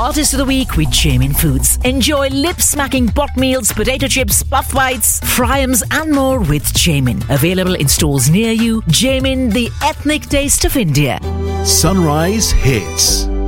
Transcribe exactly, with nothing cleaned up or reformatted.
Artist of the Week with Jamin Foods. Enjoy lip-smacking bot meals, potato chips, puff bites, fryums and more with Jamin. Available in stores near you. Jamin, the ethnic taste of India. Sunrise Hits.